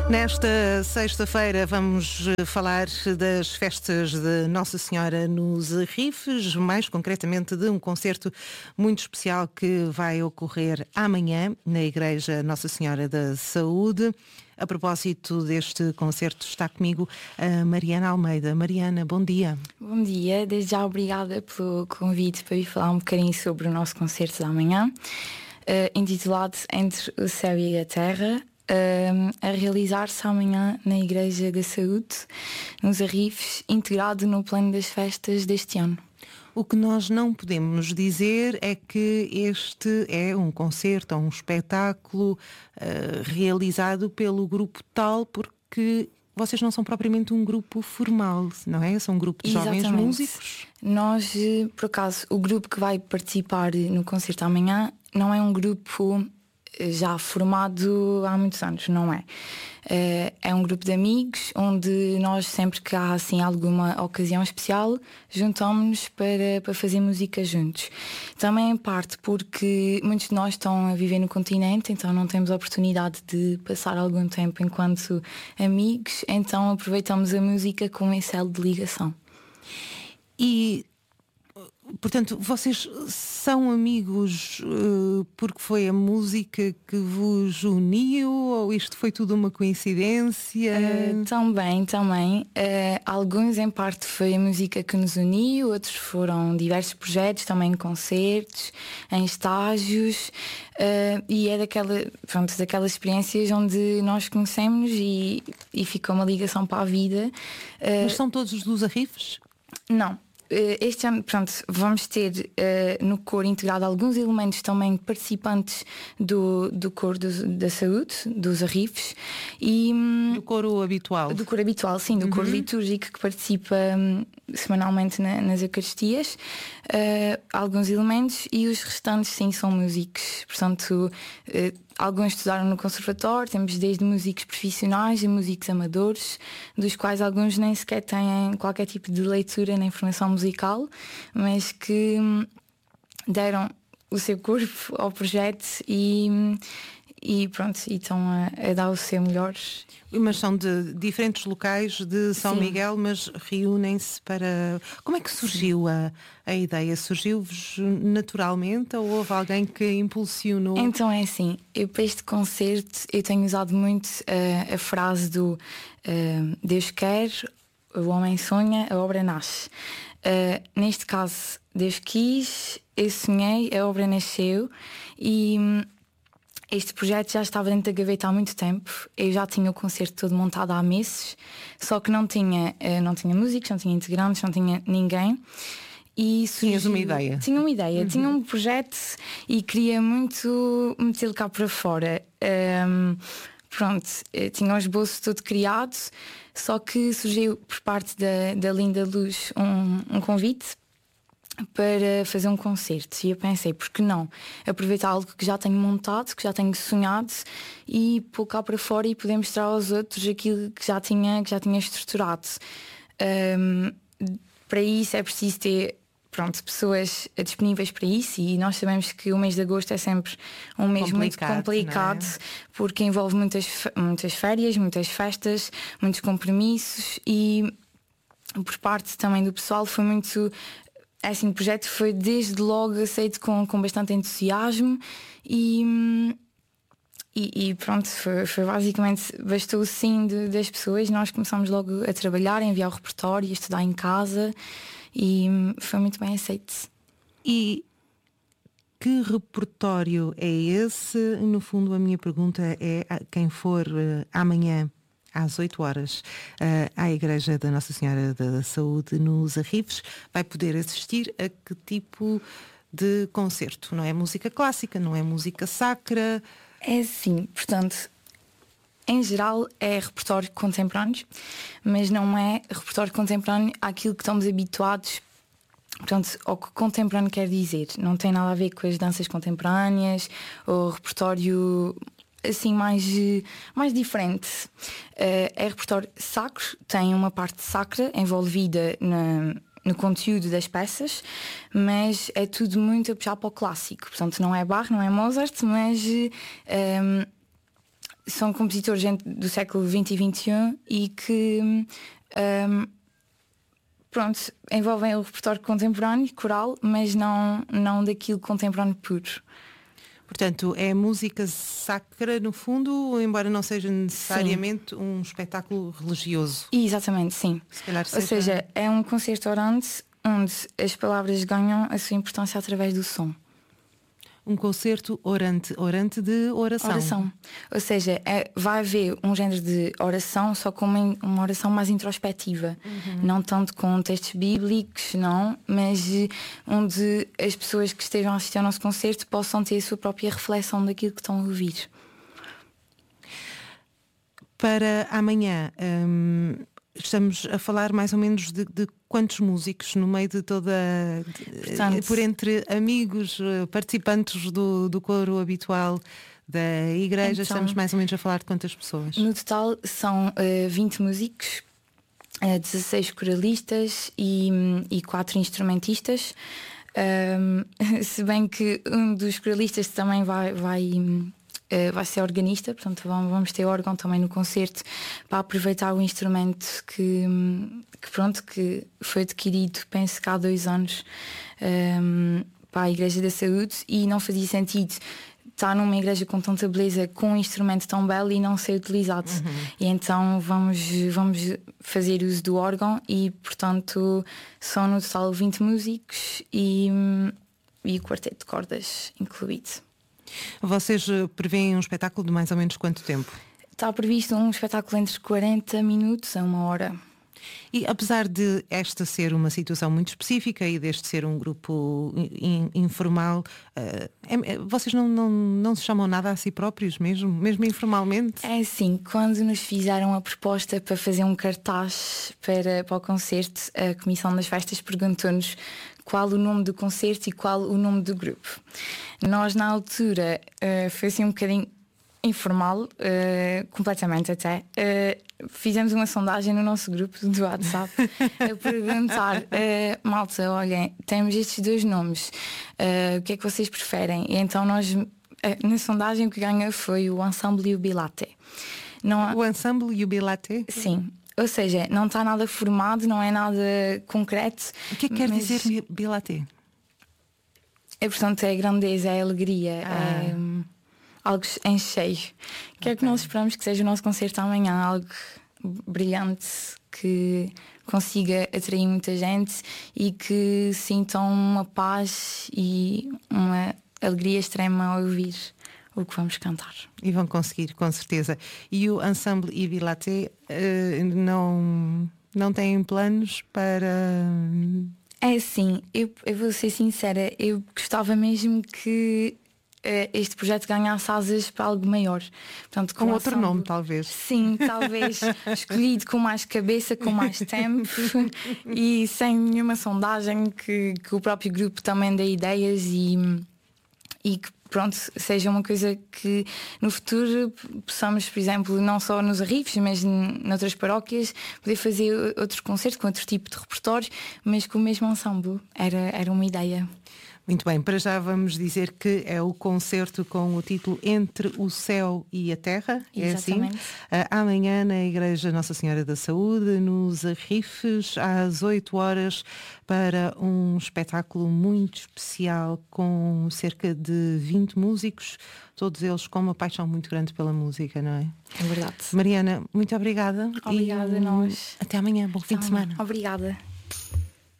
Nesta sexta-feira vamos falar das festas de Nossa Senhora nos Arrifes, mais concretamente de um concerto muito especial que vai ocorrer amanhã na Igreja Nossa Senhora da Saúde. A propósito deste concerto está comigo a Mariana Almeida. Mariana, bom dia. Bom dia, desde já obrigada pelo convite para vir falar um bocadinho sobre o nosso concerto de amanhã, intitulado Entre o Céu e a Terra, a realizar-se amanhã na Igreja da Saúde, nos Arrifes, integrado no plano das festas deste ano. O que nós não podemos dizer é que este é um concerto ou um espetáculo realizado pelo grupo Tal, porque vocês não são propriamente um grupo formal, não é? São um grupo de jovens músicos. Nós, por acaso, o grupo que vai participar no concerto amanhã não é um grupo já formado há muitos anos, não é? É um grupo de amigos onde nós, sempre que há assim alguma ocasião especial, juntamos-nos para fazer música juntos. Também em parte porque muitos de nós estão a viver no continente, então não temos a oportunidade de passar algum tempo enquanto amigos, então aproveitamos a música como esse elo de ligação. E portanto, vocês são amigos porque foi a música que vos uniu, ou isto foi tudo uma coincidência? Também. Alguns em parte foi a música que nos uniu, outros foram diversos projetos, também concertos, em estágios, e é daquelas experiências onde nós conhecemos e ficou uma ligação para a vida. Mas são todos os dos Arrifes? Não. Este ano, vamos ter no coro integrado alguns elementos também participantes do coro da saúde, dos Arrifes. E do coro habitual? Do coro habitual, sim, do coro litúrgico que participa semanalmente nas Eucaristias. Alguns elementos, e os restantes, sim, são músicos. Portanto, alguns estudaram no conservatório, temos desde músicos profissionais e músicos amadores, dos quais alguns nem sequer têm qualquer tipo de leitura nem formação musical, mas que deram o seu corpo ao projeto e estão a dar o seu melhor. Mas são de diferentes locais de São Sim. Miguel, mas reúnem-se para... Como é que surgiu a ideia? Surgiu-vos naturalmente ou houve alguém que impulsionou? Então é assim, eu para este concerto eu tenho usado muito a frase do Deus quer, o homem sonha, a obra nasce. Neste caso, Deus quis, eu sonhei, a obra nasceu, e este projeto já estava dentro da gaveta há muito tempo. Eu já tinha o concerto todo montado há meses, só que não tinha músicos, não tinha integrantes, não tinha ninguém. E tinhas uma ideia? Tinha uma ideia, tinha um projeto e queria muito metê-lo cá para fora. Tinha o esboço todo criado, só que surgiu por parte da Linda Luz um convite para fazer um concerto, e eu pensei, por que não aproveitar algo que já tenho montado, que já tenho sonhado, e pôr cá para fora e poder mostrar aos outros aquilo que já tinha estruturado. Para isso é preciso ter pessoas disponíveis para isso, e nós sabemos que o mês de agosto é sempre um mês muito complicado, não é? Porque envolve muitas férias, muitas festas, muitos compromissos, e por parte também do pessoal foi muito... Assim, o projeto foi desde logo aceito com bastante entusiasmo, e foi basicamente, bastou o sim das pessoas. Nós começamos logo a trabalhar, a enviar o repertório, a estudar em casa, e foi muito bem aceito. E que repertório é esse? No fundo, a minha pergunta é: quem for amanhã às 8 horas à Igreja da Nossa Senhora da Saúde nos Arrifes, vai poder assistir a que tipo de concerto? Não é música clássica, não é música sacra? É sim, portanto, em geral é repertório contemporâneo, mas não é repertório contemporâneo àquilo que estamos habituados. Portanto, o que contemporâneo quer dizer, não tem nada a ver com as danças contemporâneas ou repertório assim mais diferente. É repertório sacro, tem uma parte sacra envolvida no conteúdo das peças, mas é tudo muito a puxar para o clássico. Portanto, não é Bach, não é Mozart, mas são compositores do século XX e XXI e que pronto, envolvem o repertório contemporâneo, coral, mas não daquilo contemporâneo puro. Portanto, é música sacra no fundo, embora não seja necessariamente um espetáculo religioso. Exatamente, sim. Se calhar Ou seja, é um concerto orante onde as palavras ganham a sua importância através do som. Um concerto orante de oração. Oração. Ou seja, vai haver um género de oração, só com uma oração mais introspectiva. Não tanto com textos bíblicos, não, mas onde as pessoas que estejam a assistir ao nosso concerto possam ter a sua própria reflexão daquilo que estão a ouvir. Para amanhã, estamos a falar mais ou menos de quantos músicos no meio de toda... Portanto, por entre amigos, participantes do coro habitual da igreja, então, estamos mais ou menos a falar de quantas pessoas? No total são 20 músicos, 16 coralistas e 4 instrumentistas. Se bem que um dos coralistas também vai ser organista, portanto vamos ter órgão também no concerto para aproveitar o instrumento que foi adquirido, penso que há 2 anos, para a Igreja da Saúde, e não fazia sentido estar numa igreja com tanta beleza com um instrumento tão belo e não ser utilizado. E então vamos fazer uso do órgão e, portanto, são no total 20 músicos e o quarteto de cordas incluído. Vocês prevêem um espetáculo de mais ou menos quanto tempo? Está previsto um espetáculo entre 40 minutos a 1 hora. E apesar de esta ser uma situação muito específica e deste ser um grupo informal, vocês não se chamam nada a si próprios mesmo informalmente? É sim, quando nos fizeram a proposta para fazer um cartaz para o concerto, a Comissão das Festas perguntou-nos qual o nome do concerto e qual o nome do grupo. Nós na altura foi assim um bocadinho informal, completamente até. Fizemos uma sondagem no nosso grupo do WhatsApp a perguntar, malta, olhem, temos estes 2 nomes, o que é que vocês preferem? E então nós, na sondagem, o que ganha foi o Ensemble Jubilate. O Ensemble Jubilate? Sim. Ou seja, não está nada formado, não é nada concreto. O que é que quer dizer Jubilate? Portanto, é grandeza, é alegria, é algo em cheio. Que é que nós esperamos que seja o nosso concerto amanhã, algo brilhante, que consiga atrair muita gente e que sintam uma paz e uma alegria extrema ao ouvir o que vamos cantar. E vão conseguir, com certeza. E o Ensemble Jubilate não tem planos para... É assim, eu vou ser sincera, eu gostava mesmo que este projeto ganhasse asas para algo maior. Portanto, com outro nome, talvez. Sim, talvez escolhido com mais cabeça, com mais tempo e sem nenhuma sondagem, que o próprio grupo também dê ideias e que pronto, seja uma coisa que no futuro possamos, por exemplo, não só nos Arrifes, mas noutras paróquias, poder fazer outros concertos com outro tipo de repertório, mas com o mesmo ensemble. Era uma ideia. Muito bem, para já vamos dizer que é o concerto com o título Entre o Céu e a Terra. Exatamente. É assim. Amanhã na Igreja Nossa Senhora da Saúde, nos Arrifes, às 8 horas, para um espetáculo muito especial com cerca de 20 músicos, todos eles com uma paixão muito grande pela música, não é? É verdade. Mariana, muito obrigada. Obrigada a nós. Até amanhã, bom fim de semana. Obrigada.